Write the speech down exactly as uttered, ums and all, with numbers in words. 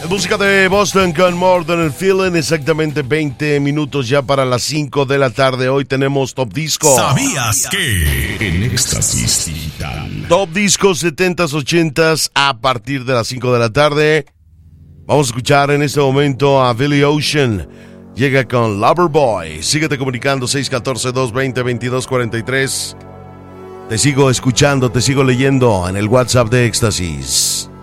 Música de Boston con More Than a Feeling. Exactamente veinte minutos ya para las cinco de la tarde. Hoy tenemos Top Disco. ¿Sabías que? En Éxtasis Digital. Top Disco setentas, ochentas a partir de las cinco de la tarde. Vamos a escuchar en este momento a Billy Ocean. Llega con Loverboy. Síguete comunicando seis uno cuatro, dos dos cero, veintidós cuarenta y tres. Te sigo escuchando, te sigo leyendo en el WhatsApp de Éxtasis.